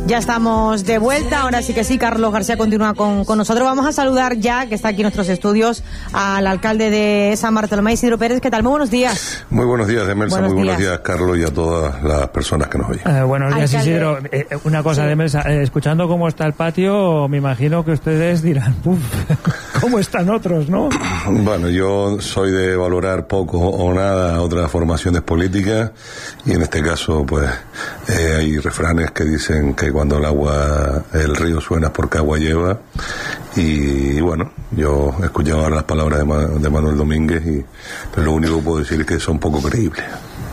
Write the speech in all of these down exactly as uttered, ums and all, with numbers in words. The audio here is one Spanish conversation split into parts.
Ya estamos de vuelta, ahora sí que sí, Carlos García continúa con, con nosotros. Vamos a saludar ya, que está aquí en nuestros estudios, al alcalde de San Bartolomé, Isidro Pérez. ¿Qué tal? Muy buenos días. Muy buenos días, Demelsa. Buenos muy días. buenos días, Carlos, y a todas las personas que nos oyen. Eh, buenos días, Alcalde. Isidro. Eh, una cosa, sí. Demelsa, eh, escuchando cómo está el patio, me imagino que ustedes dirán, uff, ¿cómo están otros, no? Bueno, yo soy de valorar poco o nada otras formaciones políticas, y en este caso, pues, eh, hay refranes que dicen que cuando el agua el río suena porque agua lleva, y bueno, yo he escuchado las palabras de, Ma, de Manuel Domínguez, y pero lo único que puedo decir es que son poco creíbles.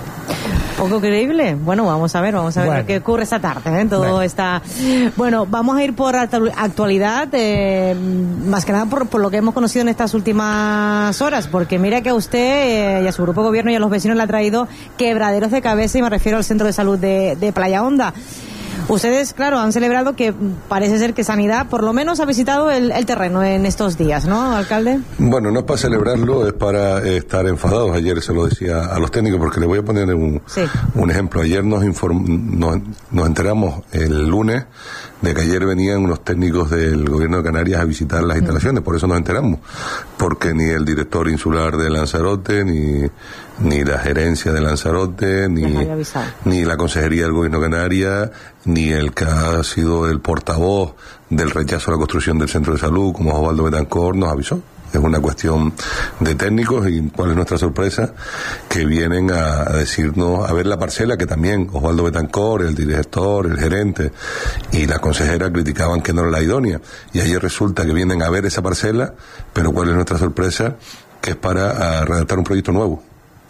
¿Poco creíble? Bueno, vamos a ver, vamos a ver bueno. lo que ocurre esta tarde, ¿eh? Todo bueno. está... Bueno, vamos a ir por actualidad, eh, más que nada por, por lo que hemos conocido en estas últimas horas, porque mira que a usted eh, y a su grupo de gobierno y a los vecinos le ha traído quebraderos de cabeza, y me refiero al centro de salud de, de Playa Honda. Ustedes, claro, han celebrado que parece ser que Sanidad por lo menos ha visitado el, el terreno en estos días, ¿no, alcalde? Bueno, no es para celebrarlo, es para eh, estar enfadados. Ayer se lo decía a los técnicos, porque les voy a poner un, sí. un ejemplo. Ayer nos, inform, nos, nos enteramos el lunes de que ayer venían unos técnicos del gobierno de Canarias a visitar las instalaciones, por eso nos enteramos, porque ni el director insular de Lanzarote, ni, ni la gerencia de Lanzarote, ni, ni la consejería del gobierno de Canarias, ni el que ha sido el portavoz del rechazo a la construcción del centro de salud, como Osvaldo Betancor, nos avisó. Es una cuestión de técnicos, y cuál es nuestra sorpresa, que vienen a, a decirnos, a ver la parcela, que también Osvaldo Betancor, el director, el gerente y la consejera criticaban que no era la idónea, y ayer resulta que vienen a ver esa parcela, pero cuál es nuestra sorpresa, que es para redactar un proyecto nuevo,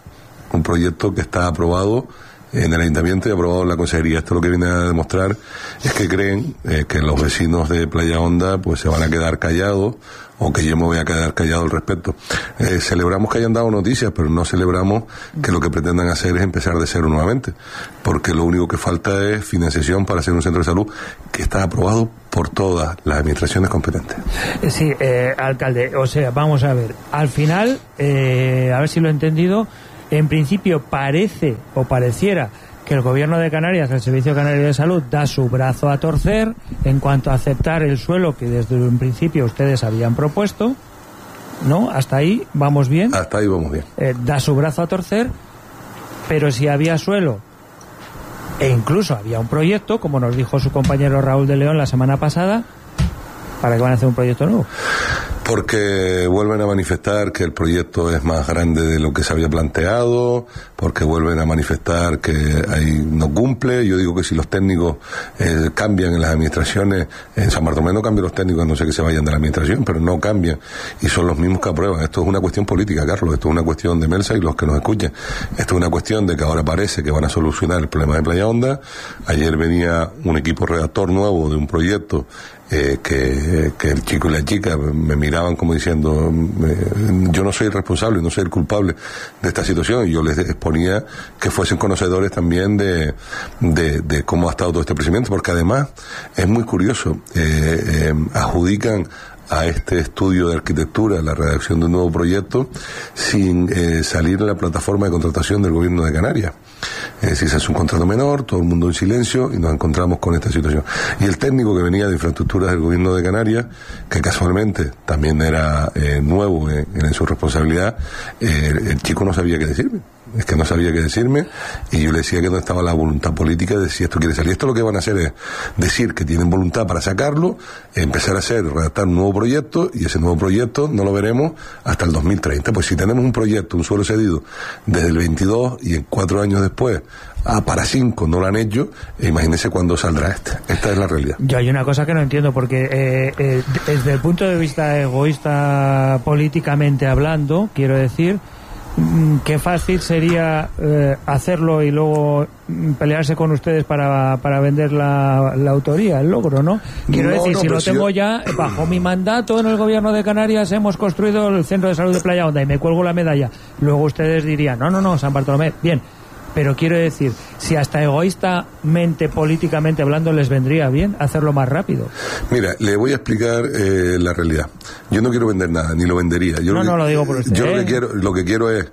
un proyecto que está aprobado en el ayuntamiento y aprobado en la consejería. Esto lo que viene a demostrar es que creen eh, que los vecinos de Playa Honda pues se van a quedar callados, o que yo me voy a quedar callado al respecto. Eh, celebramos que hayan dado noticias, pero no celebramos que lo que pretendan hacer es empezar de cero nuevamente, porque lo único que falta es financiación para hacer un centro de salud que está aprobado por todas las administraciones competentes. Sí, eh, alcalde, o sea, vamos a ver, al final, eh, a ver si lo he entendido, en principio parece o pareciera que el gobierno de Canarias, el Servicio Canario de Salud, da su brazo a torcer en cuanto a aceptar el suelo que desde un principio ustedes habían propuesto, ¿no? Hasta ahí vamos bien. Hasta ahí vamos bien. Eh, da su brazo a torcer, pero si había suelo e incluso había un proyecto, como nos dijo su compañero Raúl de León la semana pasada, ¿para qué van a hacer un proyecto nuevo? Porque vuelven a manifestar que el proyecto es más grande de lo que se había planteado, porque vuelven a manifestar que ahí no cumple. Yo digo que si los técnicos eh, cambian en las administraciones, en San Bartolomé no cambian los técnicos, no sé que se vayan de la administración, pero no cambian, y son los mismos que aprueban. Esto es una cuestión política, Carlos, esto es una cuestión de Melsa y los que nos escuchen. Esto es una cuestión de que ahora parece que van a solucionar el problema de Playa Honda. Ayer venía un equipo redactor nuevo de un proyecto Eh, que, que el chico y la chica me miraban como diciendo, eh, yo no soy el responsable, no soy el culpable de esta situación, y yo les exponía que fuesen conocedores también de, de, de cómo ha estado todo este procedimiento, porque además es muy curioso, eh, eh, adjudican a este estudio de arquitectura la redacción de un nuevo proyecto sin eh, salir en la plataforma de contratación del gobierno de Canarias. Es decir, se hace un contrato menor, todo el mundo en silencio, y nos encontramos con esta situación. Y el técnico que venía de infraestructuras del gobierno de Canarias, que casualmente también era eh, nuevo en, en su responsabilidad, eh, el chico no sabía qué decirme. Es que no sabía qué decirme, y yo le decía que no estaba la voluntad política de si esto quiere salir. Esto lo que van a hacer es decir que tienen voluntad para sacarlo, empezar a hacer, redactar un nuevo proyecto, y ese nuevo proyecto no lo veremos hasta el dos mil treinta. Pues si tenemos un proyecto, un suelo cedido desde el veintidós, y en cuatro años después, ah, para cinco no lo han hecho, imagínense cuándo saldrá este. Esta es la realidad. Yo hay una cosa que no entiendo, porque eh, eh, desde el punto de vista egoísta, políticamente hablando, quiero decir, qué fácil sería eh, hacerlo y luego pelearse con ustedes para, para vender la, la autoría, el logro, ¿no? Quiero no, decir, no, si lo tengo yo... ya, bajo mi mandato en el gobierno de Canarias hemos construido el centro de salud de Playa Honda y me cuelgo la medalla. Luego ustedes dirían, no, no, no, San Bartolomé, bien. Pero quiero decir, si hasta egoístamente, políticamente hablando, les vendría bien hacerlo más rápido. Mira, le voy a explicar eh, la realidad. Yo no quiero vender nada, ni lo vendería. Yo no, lo que, no lo digo por usted. Yo ¿eh? lo que quiero, lo que quiero es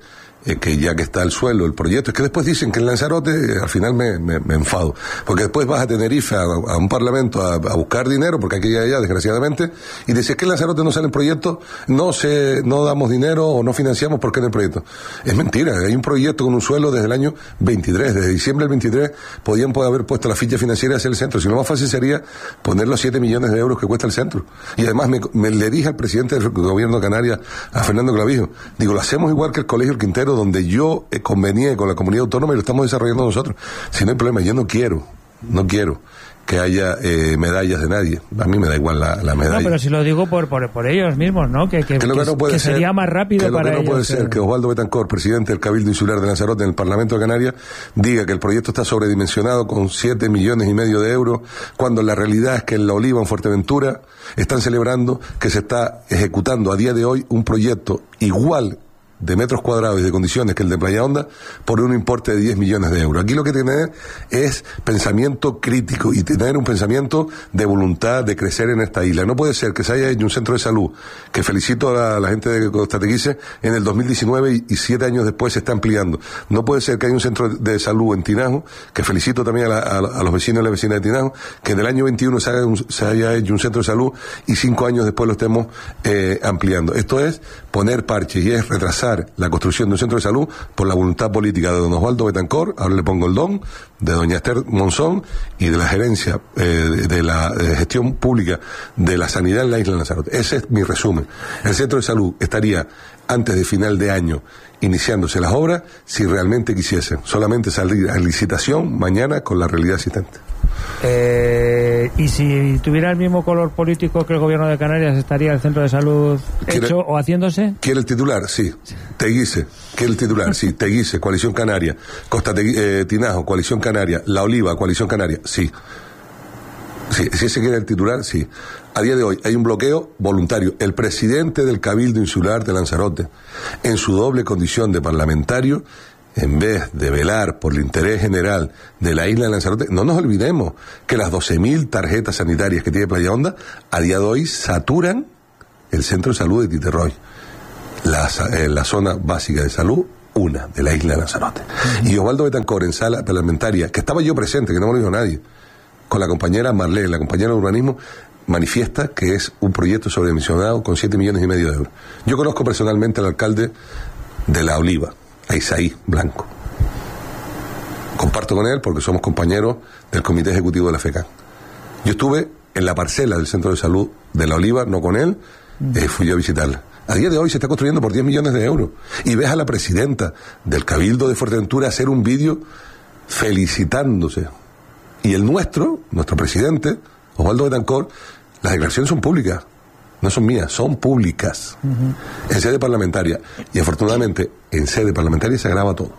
eh, que ya que está el suelo, el proyecto, es que después dicen que en Lanzarote, eh, al final me, me, me enfado, porque después vas a Tenerife a, a un parlamento a, a buscar dinero, porque aquí y allá, desgraciadamente, y dices que en Lanzarote no salen proyectos, no se, no damos dinero o no financiamos porque en el proyecto. Es mentira, hay un proyecto con un suelo desde el año veintitrés, desde diciembre del veintitrés podían poder haber puesto la ficha financiera hacia el centro, si lo más fácil sería poner los siete millones de euros que cuesta el centro. Y además me, me le dije al presidente del gobierno de Canarias, a Fernando Clavijo, digo, lo hacemos igual que el Colegio El Quintero, donde yo eh, convení con la comunidad autónoma y lo estamos desarrollando nosotros. Si no hay problema, yo no quiero, no quiero que haya eh, medallas de nadie. A mí me da igual la, la medalla. No, pero si lo digo por, por, por ellos mismos, ¿no? Que, que, que, lo que, no puede que ser, sería más rápido que lo para que no ellos. puede ser que Osvaldo Betancourt, presidente del Cabildo Insular de Lanzarote en el Parlamento de Canarias, diga que el proyecto está sobredimensionado con siete millones y medio de euros, cuando la realidad es que en La Oliva, en Fuerteventura, están celebrando que se está ejecutando a día de hoy un proyecto igual de metros cuadrados y de condiciones que el de Playa Honda por un importe de diez millones de euros. Aquí lo que tiene que tener es pensamiento crítico y tener un pensamiento de voluntad de crecer en esta isla. No puede ser que se haya hecho un centro de salud, que felicito a la, a la gente de Costa Teguise, en el dos mil diecinueve y, y siete años después se está ampliando. No puede ser que haya un centro de salud en Tinajo, que felicito también a, la, a, a los vecinos y las vecinas de Tinajo, que en el año veintiuno se, haga un, se haya hecho un centro de salud y cinco años después lo estemos eh, ampliando. Esto es poner parches y es retrasar la construcción de un centro de salud por la voluntad política de don Osvaldo Betancourt, ahora le pongo el don, de doña Esther Monzón y de la gerencia eh, de la de gestión pública de la sanidad en la isla de Lanzarote. Ese es mi resumen. El centro de salud estaría antes de final de año iniciándose las obras si realmente quisiesen solamente salir a licitación mañana con la realidad existente. Eh, y si tuviera el mismo color político que el gobierno de Canarias, ¿estaría el centro de salud hecho o haciéndose? ¿Quiere el titular? Sí. Teguise. ¿Quiere el titular? Sí. Teguise, Coalición Canaria. Costa Teguise, eh, Tinajo, Coalición Canaria. La Oliva, Coalición Canaria. Sí. Sí. Si ese quiere el titular, sí. A día de hoy hay un bloqueo voluntario. El presidente del Cabildo Insular de Lanzarote, en su doble condición de parlamentario, en vez de velar por el interés general de la isla de Lanzarote, no nos olvidemos que las doce mil tarjetas sanitarias que tiene Playa Honda, a día de hoy saturan el centro de salud de Titerroy, la, eh, la zona básica de salud, una, de la isla de Lanzarote. Uh-huh. Y Osvaldo Betancourt, en sala parlamentaria, que estaba yo presente, que no me lo dijo nadie, con la compañera Marlene, la compañera de urbanismo, manifiesta que es un proyecto sobredimensionado con siete millones y medio de euros. Yo conozco personalmente al alcalde de La Oliva, a Isaí Blanco. Comparto con él porque somos compañeros del Comité Ejecutivo de la FECAN. Yo estuve en la parcela del Centro de Salud de La Oliva, no con él, eh, fui yo a visitarla. A día de hoy se está construyendo por diez millones de euros. Y ves a la presidenta del Cabildo de Fuerteventura hacer un vídeo felicitándose. Y el nuestro, nuestro presidente, Osvaldo Betancourt, las declaraciones son públicas. No son mías, son públicas. Uh-huh. En sede parlamentaria. Y afortunadamente, en sede parlamentaria se graba todo.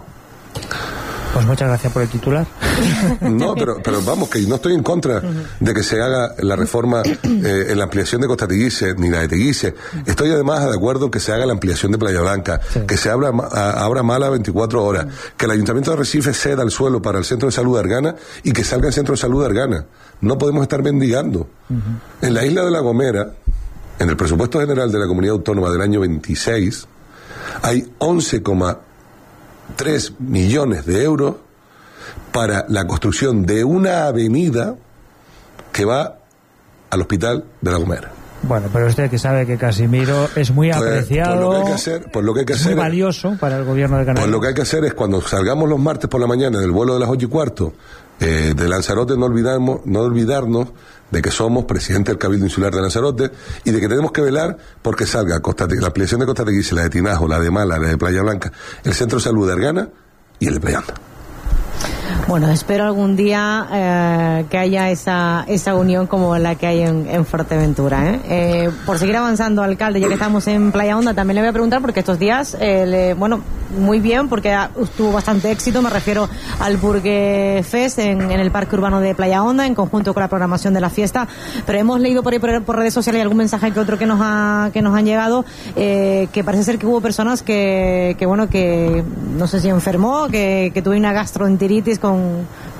Pues muchas gracias por el titular. No, pero, pero vamos, que no estoy en contra de que se haga la reforma eh, en la ampliación de Costa Teguise, ni la de Teguise. Estoy además de acuerdo en que se haga la ampliación de Playa Blanca, sí. que se abra, a, abra Mala veinticuatro horas, que el Ayuntamiento de Arrecife ceda el suelo para el Centro de Salud de Argana y que salga el Centro de Salud de Argana. No podemos estar mendigando. Uh-huh. En la isla de La Gomera, en el presupuesto general de la Comunidad Autónoma del año veintiséis, hay once coma tres millones de euros para la construcción de una avenida que va al hospital de La Gomera. Bueno, pero usted que sabe que Casimiro es muy pues, apreciado, pues lo que hay que hacer, pues lo que hay que es hacer muy valioso es, para el gobierno de Canarias. Pues lo que hay que hacer es cuando salgamos los martes por la mañana del vuelo de las ocho y cuarto eh, de Lanzarote, no olvidamos, no olvidarnos de que somos presidente del Cabildo Insular de Lanzarote y de que tenemos que velar porque salga Costa, la ampliación de Costa Teguise, la de Tinajo, la de Mala, la de Playa Blanca, el Centro de Salud de Argana y el de Playa Honda. Bueno, espero algún día eh, que haya esa esa unión como la que hay en, en Fuerteventura. ¿eh? Eh, por seguir avanzando, alcalde, ya que estamos en Playa Honda, también le voy a preguntar porque estos días, eh, le, bueno, muy bien, porque tuvo bastante éxito, me refiero al Burger Fest en, en el Parque Urbano de Playa Honda, en conjunto con la programación de la fiesta, pero hemos leído por ahí por, por redes sociales algún mensaje que otro que nos ha que nos han llegado, eh, que parece ser que hubo personas que, que bueno, que no sé si enfermó, que, que tuvo una gastroenteritis con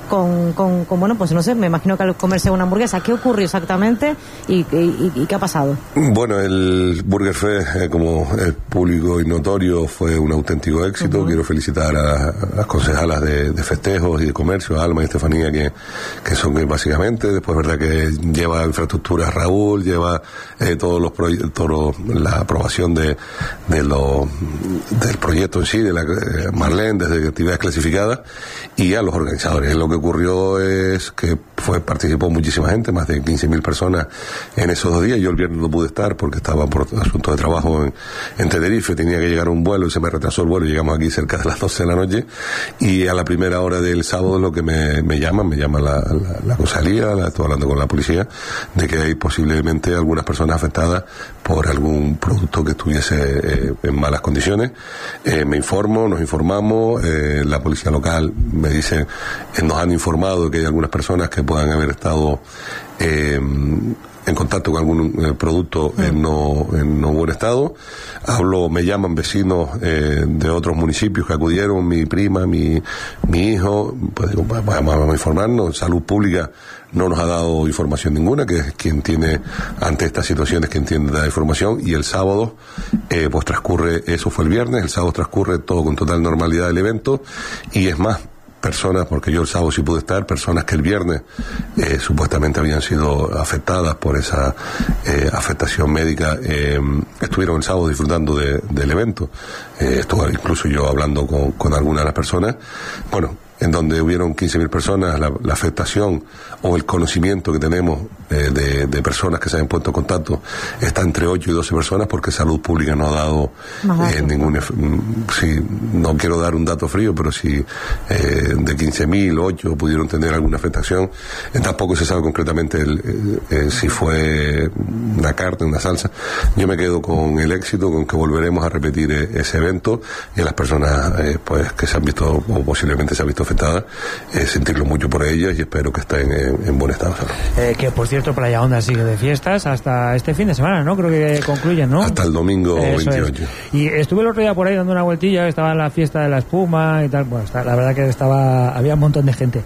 con, con, con, bueno, pues no sé, me imagino que al comerse una hamburguesa. ¿Qué ocurrió exactamente y, y, y qué ha pasado? Bueno, el Burger Fest, eh, como es público y notorio, fue un auténtico éxito. Uh-huh. Quiero felicitar a, a las concejalas de, de festejos y de comercio, Alma y Estefanía, que, que son que básicamente, después verdad que lleva infraestructura Raúl, lleva eh, todos los proyectos, todo, la aprobación de, de lo, del proyecto en sí, de la eh, Marlene, desde actividades clasificadas, y a los organizadores. Lo que ocurrió es que fue participó muchísima gente, más de quince mil personas en esos dos días. Yo el viernes no pude estar porque estaba por asuntos de trabajo en, en Tenerife, tenía que llegar a un vuelo y se me retrasó el vuelo. Llegamos aquí cerca de las doce de la noche, y a la primera hora del sábado lo que me, me llaman, me llama la, la, la cosalía, la, estoy hablando con la policía, de que hay posiblemente algunas personas afectadas por algún producto que estuviese eh, en malas condiciones. Eh, me informo, nos informamos, eh, la policía local me dice, eh, nos han informado que hay algunas personas que puedan haber estado eh, en contacto con algún eh, producto mm. en, no, en no buen estado. Hablo, me llaman vecinos eh, de otros municipios que acudieron, mi prima, mi, mi hijo, pues digo, vamos a informarnos. Salud Pública no nos ha dado información ninguna, que es quien tiene, ante estas situaciones, quien tiene la información. Y el sábado, eh, pues transcurre, eso fue el viernes, el sábado transcurre todo con total normalidad el evento, y es más, personas, porque yo el sábado sí pude estar, personas que el viernes eh, supuestamente habían sido afectadas por esa eh, afectación médica, eh, estuvieron el sábado disfrutando de, del evento. Eh, estuve incluso yo hablando con, con algunas de las personas. Bueno, en donde hubieron quince mil personas, la, la afectación o el conocimiento que tenemos eh, de, de personas que se han puesto en contacto está entre ocho y doce personas, porque Salud Pública no ha dado eh, ningún... Sí, no quiero dar un dato frío, pero si eh, de quince mil, ocho pudieron tener alguna afectación. Eh, tampoco se sabe concretamente el, eh, eh, si fue una carne, una salsa. Yo me quedo con el éxito, con que volveremos a repetir eh, ese evento, y a las personas eh, pues que se han visto, o posiblemente se han visto afectadas, eh, sentirlo mucho por ellas, y espero que estén en, en buen estado de salud. Eh, que por cierto, Playa Honda sigue de fiestas hasta este fin de semana, ¿no? Creo que concluyen, ¿no? Hasta el domingo Eso veintiocho. Es. Y estuve el otro día por ahí dando una vueltilla, estaba en la fiesta de la espuma y tal. Bueno, está, la verdad que estaba, había un montón de gente.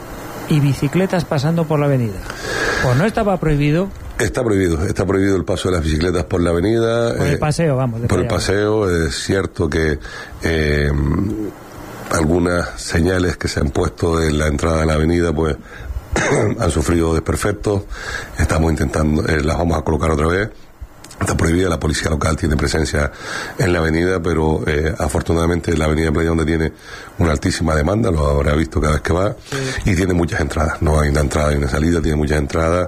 Y bicicletas pasando por la avenida. Pues no estaba prohibido. Está prohibido, está prohibido el paso de las bicicletas por la avenida. Por el paseo, vamos. Por el paseo, es cierto que eh, algunas señales que se han puesto en la entrada de la avenida pues han sufrido desperfectos. Estamos intentando, eh, las vamos a colocar otra vez. Está prohibida, la policía local tiene presencia en la avenida, pero eh, afortunadamente la avenida Playa Honda tiene una altísima demanda, lo habrá visto cada vez que va, sí. Y tiene muchas entradas, no hay una entrada y una salida, tiene muchas entradas.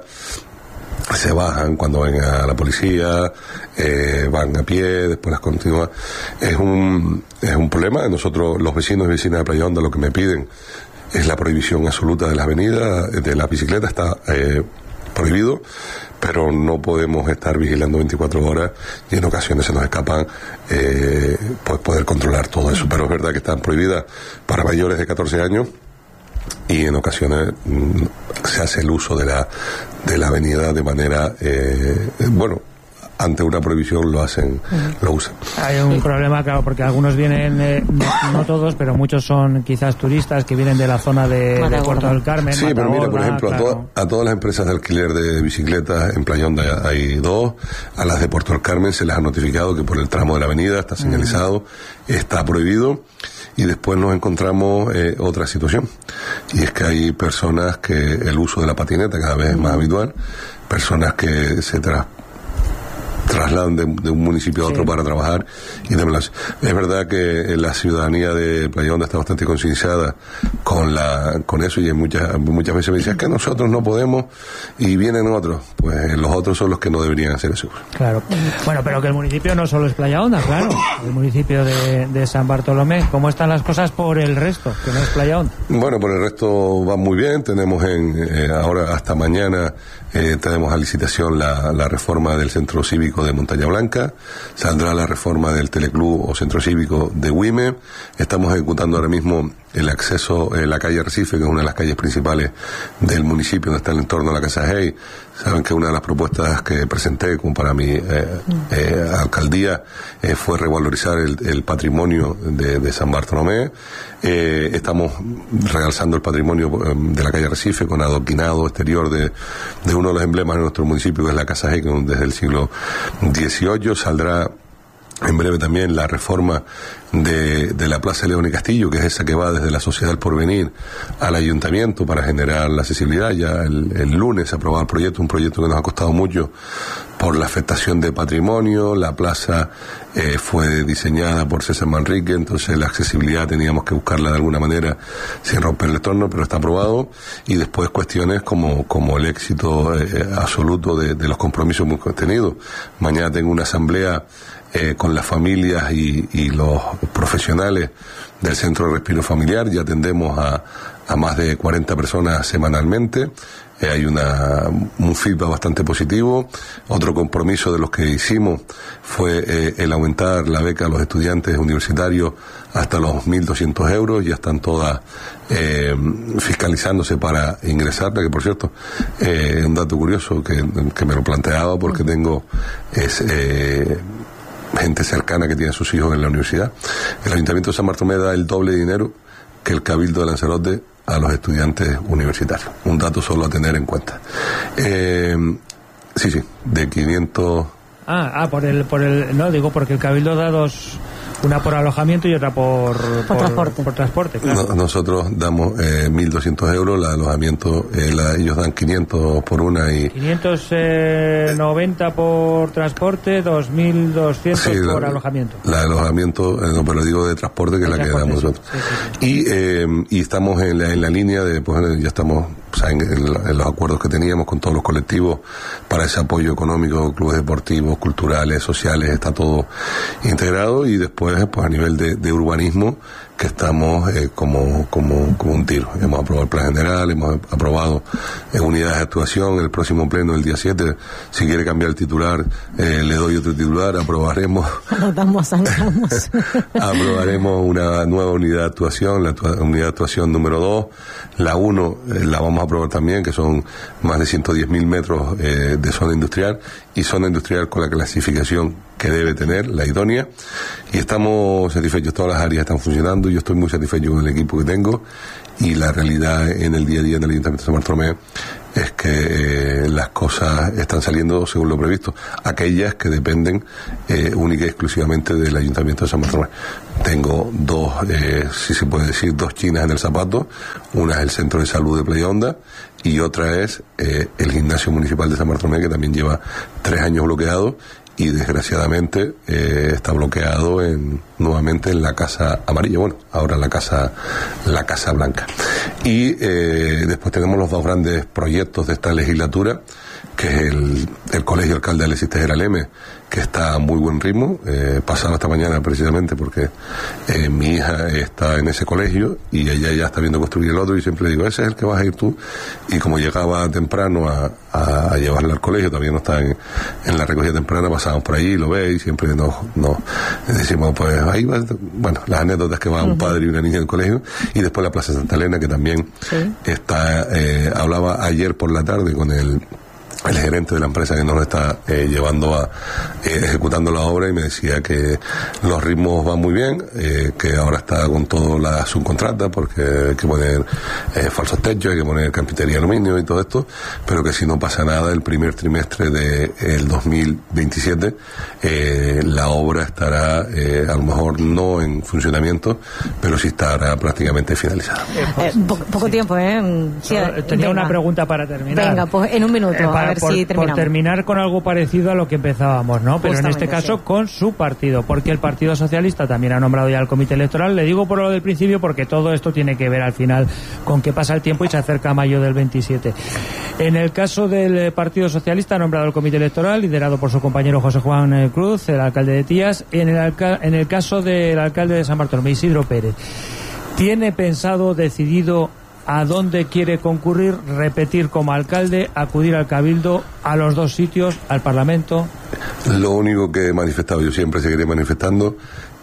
Se bajan cuando venga la policía, eh, van a pie, después las continúan. Es un, es un problema. Nosotros, los vecinos y vecinas de Playa Honda, lo que me piden es la prohibición absoluta de las avenidas, de la bicicleta, está eh, prohibido, pero no podemos estar vigilando veinticuatro horas, y en ocasiones se nos escapan eh, pues poder controlar todo eso. Pero es verdad que están prohibidas para mayores de catorce años, y en ocasiones mm, se hace el uso de la de la avenida de manera eh, bueno, ante una prohibición lo hacen, uh-huh. lo usan. Hay un problema, claro, porque algunos vienen, eh, no, no todos, pero muchos son quizás turistas que vienen de la zona de, de Puerto del Carmen. Sí, Matagorda, pero mira, por ejemplo, claro. a, to- a todas las empresas de alquiler de bicicletas en Playa Honda hay dos. A las de Puerto del Carmen se les ha notificado que por el tramo de la avenida está señalizado, uh-huh. está prohibido. Y después nos encontramos eh, otra situación, y es que hay personas que el uso de la patineta cada vez es más habitual, personas que se tra- trasladan de, de un municipio a otro sí. para trabajar y demás. Es verdad que la ciudadanía de Playa Honda está bastante concienciada con la con eso, y muchas muchas veces me dicen que nosotros no podemos y vienen otros. Pues los otros son los que no deberían hacer eso. Claro. Bueno, pero que el municipio no solo es Playa Honda, claro. El municipio de, de San Bartolomé. ¿Cómo están las cosas por el resto, que no es Playa Honda? Bueno, por el resto va muy bien. Tenemos en eh, ahora hasta mañana eh, tenemos a licitación la, la reforma del centro cívico de Montaña Blanca. Saldrá la reforma del teleclub o centro cívico de Güime. Estamos ejecutando ahora mismo el acceso, eh, la calle Arrecife, que es una de las calles principales del municipio, donde está el entorno de la Casa Hey. Saben que una de las propuestas que presenté como para mi eh, eh, alcaldía eh, fue revalorizar el, el patrimonio de, de San Bartolomé. Eh, estamos realzando el patrimonio de la calle Arrecife con adoquinado exterior de, de uno de los emblemas de nuestro municipio, que es la Casa Hey, que desde el siglo dieciocho. Saldrá en breve también la reforma de, de la Plaza León y Castillo, que es esa que va desde la Sociedad del Porvenir al Ayuntamiento para generar la accesibilidad. Ya el, el lunes se aprobó el proyecto, un proyecto que nos ha costado mucho por la afectación de patrimonio. La plaza eh, fue diseñada por César Manrique, entonces la accesibilidad teníamos que buscarla de alguna manera sin romper el entorno, pero está aprobado. Y después cuestiones como, como el éxito eh, absoluto de, de los compromisos muy contenidos. Mañana tengo una asamblea Eh, con las familias y, y los profesionales del Centro de Respiro Familiar. Ya atendemos a, a más de cuarenta personas semanalmente. Eh, hay una, un feedback bastante positivo. Otro compromiso de los que hicimos fue eh, el aumentar la beca a los estudiantes universitarios hasta los mil doscientos euros. Ya están todas eh, fiscalizándose para ingresarla, que por cierto, eh, un dato curioso que, que me lo planteaba porque tengo es... Eh, gente cercana que tiene a sus hijos en la universidad. El Ayuntamiento de San Bartolomé da el doble de dinero que el Cabildo de Lanzarote a los estudiantes universitarios. Un dato solo a tener en cuenta. Eh, sí, sí, de quinientos... Ah, ah, por el, por el, no, digo porque el Cabildo da dos, una por alojamiento y otra por, por, por transporte. Por transporte claro. No, nosotros damos eh, mil doscientos euros, la alojamiento, eh, la, ellos dan quinientos por una y... quinientos noventa por transporte, dos mil doscientos sí, por la, alojamiento. La alojamiento, eh, no, pero digo de transporte, que es la que damos nosotros. Sí, sí, sí. Y, eh, y estamos en la, en la línea de, pues ya estamos... O sea, en, en los acuerdos que teníamos con todos los colectivos para ese apoyo económico, clubes deportivos, culturales, sociales, está todo integrado. Y después, pues a nivel de, de urbanismo, que estamos eh, como, como, como un tiro. Hemos aprobado el plan general, hemos aprobado eh, unidades de actuación. El próximo pleno, el día siete, si quiere cambiar el titular, eh, le doy otro titular, aprobaremos anotamos, anotamos. aprobaremos una nueva unidad de actuación, la atua- unidad de actuación número dos. La uno eh, la vamos a aprobar también, que son más de ciento diez mil metros eh, de zona industrial, y zona industrial con la clasificación que debe tener, la idónea, y estamos satisfechos, todas las áreas están funcionando. Yo estoy muy satisfecho con el equipo que tengo, y la realidad en el día a día del Ayuntamiento de San Bartolomé es que eh, las cosas están saliendo según lo previsto, aquellas que dependen eh, única y exclusivamente del Ayuntamiento de San Bartolomé. Tengo dos, eh, si se puede decir, dos chinas en el zapato. Una es el Centro de Salud de Playa Honda y otra es eh, el Gimnasio Municipal de San Bartolomé, que también lleva tres años bloqueado y desgraciadamente eh, está bloqueado en, nuevamente en la Casa Amarilla, bueno, ahora la Casa la Casa Blanca. Y eh, después tenemos los dos grandes proyectos de esta legislatura, que es el, el Colegio Alcalde Alexis Tejera Leme, que está a muy buen ritmo. Eh, pasaba esta mañana precisamente porque eh, mi hija está en ese colegio y ella ya está viendo construir el otro, y siempre le digo, ese es el que vas a ir tú. Y como llegaba temprano a, a, a llevarla al colegio, todavía no está en, en la recogida temprana, pasábamos por ahí, lo ve y siempre nos, nos decimos, pues ahí va, bueno, las anécdotas que va uh-huh. un padre y una niña del colegio. Y después la Plaza Santa Elena, que también ¿sí? está, eh, hablaba ayer por la tarde con el el gerente de la empresa que nos está eh, llevando a eh, ejecutando la obra, y me decía que los ritmos van muy bien, eh, que ahora está con toda la subcontrata porque hay que poner eh, falsos techos, hay que poner carpintería aluminio y todo esto, pero que si no pasa nada el primer trimestre del dos mil veintisiete eh, la obra estará eh, a lo mejor no en funcionamiento, pero sí estará prácticamente finalizada. Eh, po- poco sí. tiempo, ¿eh? Sí, no, tenía venga. una pregunta para terminar. Venga, pues en un minuto. Eh, para, Por, si por terminar con algo parecido a lo que empezábamos, ¿no? Pero en este caso sí. con su partido, porque el Partido Socialista también ha nombrado ya al Comité Electoral. Le digo por lo del principio porque todo esto tiene que ver al final con que pasa el tiempo y se acerca a mayo del veintisiete. En el caso del Partido Socialista ha nombrado el Comité Electoral, liderado por su compañero José Juan Cruz, el alcalde de Tías. En el, alca- en el caso del alcalde de San Bartolomé, Isidro Pérez, ¿tiene pensado, decidido a dónde quiere concurrir, repetir como alcalde, acudir al Cabildo, a los dos sitios, al Parlamento? Lo único que he manifestado, yo siempre seguiré manifestando,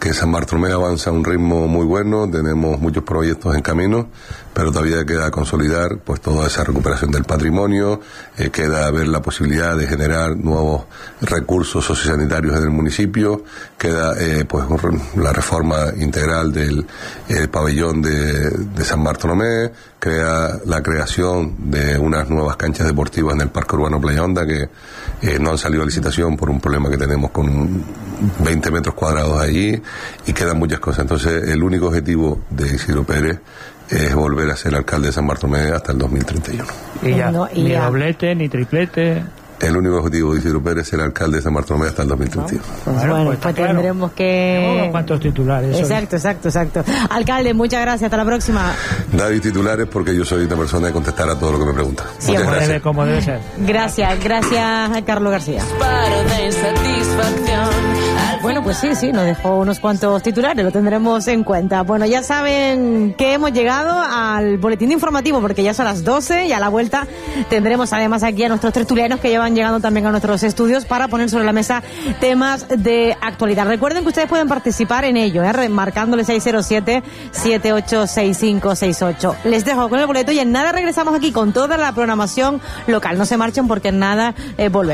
que San Bartolomé avanza a un ritmo muy bueno, tenemos muchos proyectos en camino, pero todavía queda consolidar pues toda esa recuperación del patrimonio, eh, queda ver la posibilidad de generar nuevos recursos sociosanitarios en el municipio, queda eh, pues la reforma integral del eh, pabellón de, de San Bartolomé, crea la creación de unas nuevas canchas deportivas en el Parque Urbano Playa Honda que eh, no han salido a licitación por un problema que tenemos con veinte metros cuadrados allí, y quedan muchas cosas. Entonces el único objetivo de Isidro Pérez es volver a ser alcalde de San Bartolomé hasta el dos mil treinta y uno. Y ya, No, y ni ya. doblete, ni triplete. El único objetivo de Isidro Pérez es ser alcalde de San Bartolomé hasta el dos mil treinta y uno. Pues Bueno, bueno, pues pues, está claro. tendremos que... Tenemos unos cuantos titulares. hoy. Exacto, exacto, exacto. Alcalde, muchas gracias, hasta la próxima. David titulares porque yo soy una persona de contestar a todo lo que me pregunta. Sí, Muchas hombre. gracias. Debe, como debe ser. Gracias, gracias, Carlos García. Disparo de insatisfacción. Bueno, pues sí, sí, nos dejó unos cuantos titulares, lo tendremos en cuenta. Bueno, ya saben que hemos llegado al boletín informativo, porque ya son las doce y a la vuelta tendremos además aquí a nuestros tertulianos que llevan llegando también a nuestros estudios para poner sobre la mesa temas de actualidad. Recuerden que ustedes pueden participar en ello, ¿eh? Marcándole seis cero siete, siete ocho seis cinco seis ocho. Les dejo con el boleto y en nada regresamos aquí con toda la programación local. No se marchen porque en nada eh, volvemos.